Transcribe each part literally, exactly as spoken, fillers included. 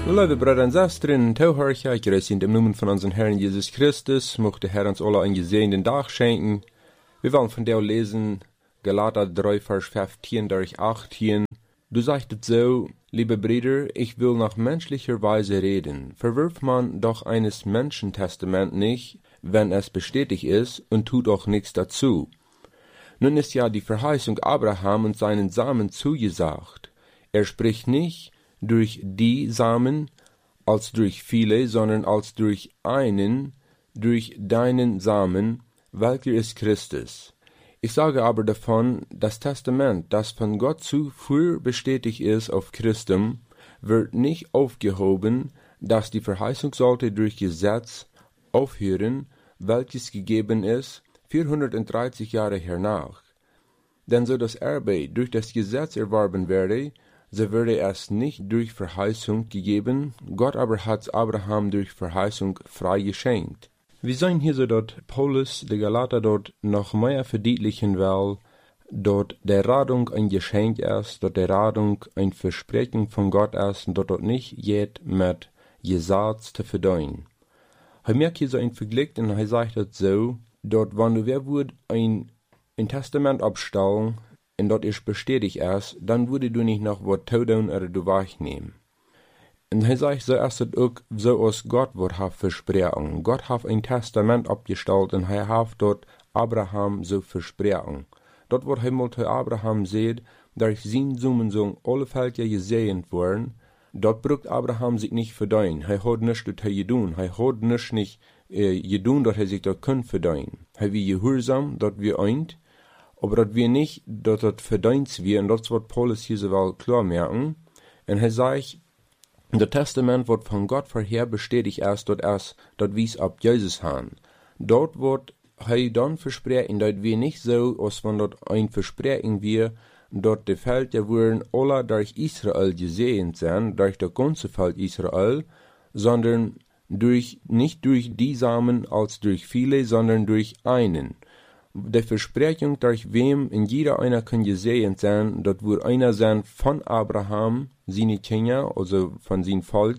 Liebe Brüder und Schwestern, Tauhörcher, ich grüße in dem Namen von unserem Herrn Jesus Christus, möchte Herr uns alle einen gesegneten Tag schenken. Wir wollen von dir lesen, Galater drei, Vers fünfzehn durch achtzehn. Du sagtest so, liebe Brüder, ich will nach menschlicher Weise reden. Verwirft man doch eines Menschen Testament nicht, wenn es bestätigt ist, und tut auch nichts dazu. Nun ist ja die Verheißung Abraham und seinen Samen zugesagt. Er spricht nicht durch die Samen als durch viele, sondern als durch einen, durch deinen Samen, welcher ist Christus. Ich sage aber davon, das Testament, das von Gott zuvor bestätigt ist auf Christum, wird nicht aufgehoben, dass die Verheißung sollte durch Gesetz aufhören, welches gegeben ist, vierhundertdreißig Jahre hernach. Denn so das Erbe durch das Gesetz erworben werde, so würde es nicht durch Verheißung gegeben, Gott aber hat Abraham durch Verheißung frei geschenkt. Wir sehen hier so, dass Paulus die Galater dort noch mehr verdeutlichen will, dort der Radung ein Geschenk ist, dort der Radung ein Versprechen von Gott ist, und dort, dort nicht jet mit Gesetz zu verdienen. Er merkt hier so ein Vergleich, und er sagt das so, dort, wenn du wer würd ein, ein Testament abstellen, und dort ist bestätigt ist, dann würde du nicht noch was tun oder du wegnehmen. Und er sagt, so ist es auch so, als Gott wird hat versprochen. Gott hat ein Testament abgestellt und er hat dort Abraham so versprochen. Dort wird einmal zu Abraham sieht, durch sein Sohn alle Völker gesegnet wurden, dort braucht Abraham sich nicht verdienen. Er hat nichts dort getan. Er hat nichts nicht äh, getan, dass er sich dort können verdienen. Er wie gehorsam, dort wir eint, aber dort wir nicht, dort dort verdient wir, und das wird Paulus hier so wel klar merken. Und er sagt, das Testament wird von Gott vorher bestätigt erst, dort erst, dort wies ab Jesus han. Dort wird er dann versprechen, dort wir nicht so, als wenn dort ein Versprechen wir, dort die Völker wurden alle durch Israel gesegnet sein, durch das ganze Volk Israel, sondern durch, nicht durch die Samen als durch viele, sondern durch einen. Die Versprechung, durch wem in jeder einer kann gesegnet sein, dort wird einer sein von Abraham, seine Kinder, also von seinem Volk.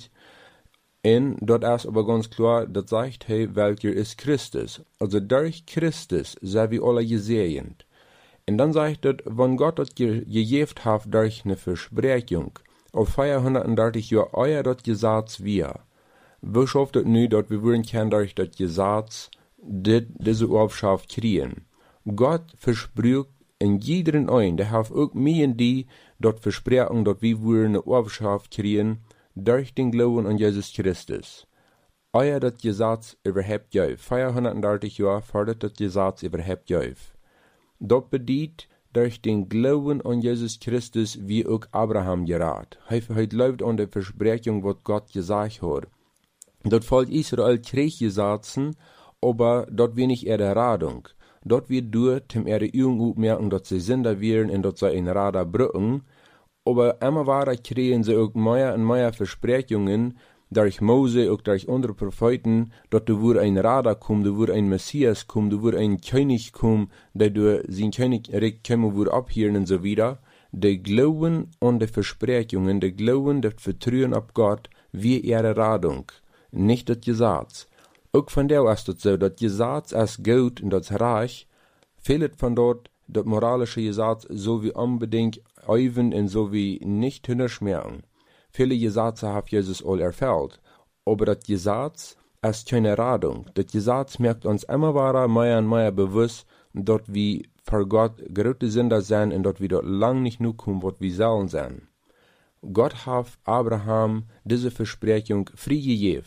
Und dort ist aber ganz klar, das sagt, hey, welcher ist Christus. Also durch Christus sind wir alle gesegnet. Und dann sagt er, wenn Gott das gegeben hat durch eine Versprechung, auf vierhundertdreißig Jahre euer das Gesetz wir. Wo schafft das nun, dass wir würden können durch das Gesetz dit, diese Erbschaft kriegen? Gott verspricht in jedem ein, der hat auch mir und die dort versprechen, dass wir würden eine Erbschaft kriegen durch den Glauben an Jesus Christus. Euer das Gesetz überhaupt jauf. vierhundertdreißig Jahre fordert das Gesetz überhaupt jauf. Dort bedient durch den Glauben an Jesus Christus, wie auch Abraham gerat. Heute läuft an der Versprechung, was Gott gesagt hat. Dort folgt Israel Krieggesetzen, aber dort wenig eher der Radung. Dort wird durch dem ihre Übung merken, dass sie Sünder werden und dass sie in Radar brücken. Aber immer weiter kriegen sie auch mehr und mehr Versprechungen durch Mose, auch durch andere Propheten, dass du wird ein Radar kommen, du wird ein Messias kommen, du wird ein König kommen, der du sein Königreich kommen wird abhören und so wieder. Der Glauben an die Versprechungen, der Glauben, das Vertrauen auf Gott, wie ihre Radung, nicht das Gesetz. Auch von der ist es so, das Gesetz ist gut und das Reich, fehlt von dort das moralische Gesetz, so wie unbedingt Euven und so wie nicht hinterschmerzen. Viele Gesetze hat Jesus all erfüllt, aber das Gesetz ist keine Radung. Das Gesetz merkt uns immer weiter, mehr und mehr bewusst, dort wie vor Gott große Sünder sein und dort wie dort lang nicht nur kommen, was wir sollen sein. Gott hat Abraham diese Versprechung frei gegeben.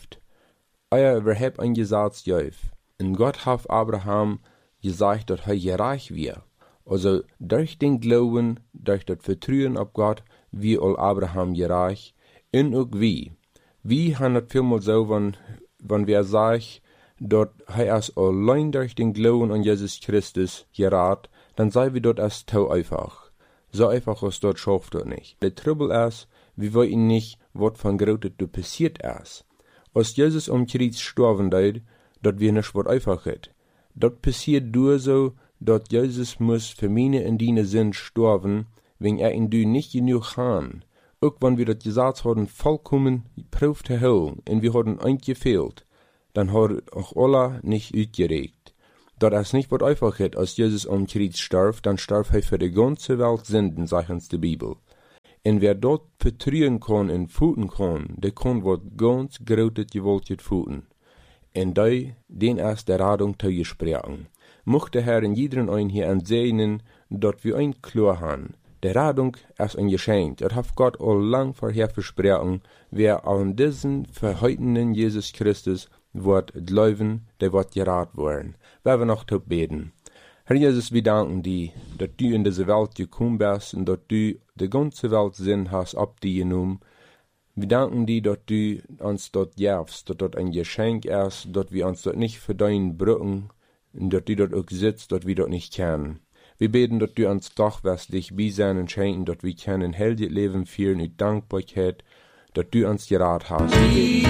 Euer überhaupt ein Gesetz jauf. Und Gott hat Abraham gesagt, dass er reich wird. Also durch den Glauben, durch das Vertrauen auf Gott, wie all Abraham reich. Und auch wie. Wie haben das vielmal so, wenn, wenn wir sagen, dort er ist allein durch den Glauben an Jesus Christus gerat, dann sei wir dort erst so einfach. So einfach ist dort schafft er nicht. Der Trouble ist, wir wollen nicht, was von Großes passiert ist. Als Jesus am Kreuz sterben deit, dat wir nicht was einfach hat. Dat passiert durch so, dat Jesus muss für meine und deine Sinn sterben, wenn er in du nicht genug han. Auch wenn wir das Gesetz haben vollkommen geprüft haben und wir haben eingefehlt, dann hat auch Allah nicht ausgeregt. Dort es nicht wird einfach ist, als Jesus am Kreuz starb, dann starb er für die ganze Welt Sünden, sagt uns die Bibel. Und wer dort vertrauen kann und futen kann, der kann was ganz Großes gewollt futen. Und die, den erst der Radung zugesprochen. Mocht der Herr in jedem ein hier ansehen, dort wir ein klar haben. Der Radung ist ein Geschenk, das hat Gott all lang vorher versprochen, wer an diesen verheutenen Jesus Christus wird glauben, der wird gerat worden. Wer wir noch zu beten. Herr Jesus, wir danken dir, dass du in diese Welt gekommen bist und dass du die ganze Welt Sinn hast ab dir genommen. Wir danken dir, dass du uns dort gibst, dass dort ein Geschenk ist, dass wir uns dort nicht verdienen brücken und dass du dort auch sitzt, dass wir dort nicht kennen. Wir beten, dass du uns doch wirst dich bei sein und schenken, dass wir können ein heldiges Leben führen und Dankbarkeit, dass du uns gerat hast.